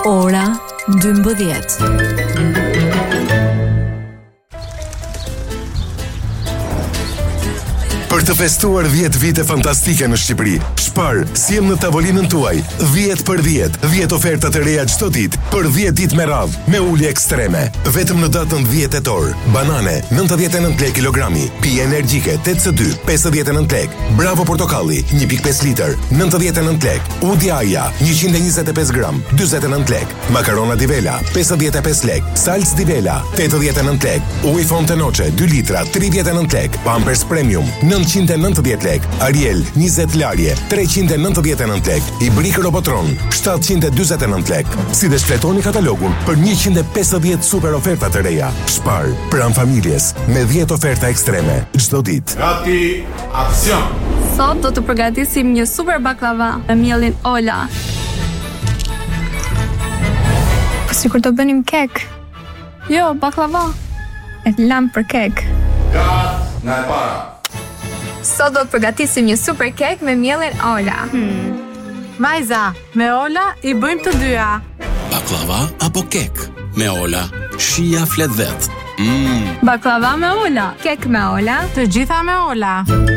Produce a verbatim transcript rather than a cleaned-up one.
Ora dymbëdhjetë. Për të festuar dhjetë vite fantastike në Shqipëri, Spar sjell në tavolinën tuaj dhjetë për dhjetë, dhjetë oferta të reja çdo ditë për dhjetë ditë me radhë, me ulje ekstreme. Vetëm në datën dhjetë tetor, banane nëntëdhjetë e nëntë lekë kilogrami, pije energjike tetë C dy pesëdhjetë e nëntë lekë, Bravo portokalli një pikë pesë litër nëntëdhjetë e nëntë lekë, Udi Aja njëqind e njëzet e pesë gram dyzet e nëntë lekë, makarona Divela pesëdhjetë e pesë lekë, salcë Divela tetëdhjetë e nëntë lekë, ujë Fonte Noce dy litra tridhjetë e nëntë lekë, Pampers Premium nëntëqind e nëntëdhjetë lekë, Ariel njëzet larje treqind e nëntëdhjetë e nëntë lekë, Ibrik Robotron shtatëqind e dyzet e nëntë lekë. Si dhe shfletoni katalogun për njëqind e pesëdhjetë super oferta të reja. Spar, pranë familjes, me dhjetë oferta ekstreme çdo ditë. Gati, aksion! Sot do të përgatisim një super baklava me mielin Ola. Po sikur do bënim kek. Jo, baklava. E lam për kek. Gat, nga e para. Sot do të përgatisim një super kek me mielin Ola. Hmm. Majza, me Ola i bëjmë të dyja. Baklava apo kek? Me Ola, shija flet vet. Mm. Baklava me Ola, kek me Ola, të gjitha me Ola.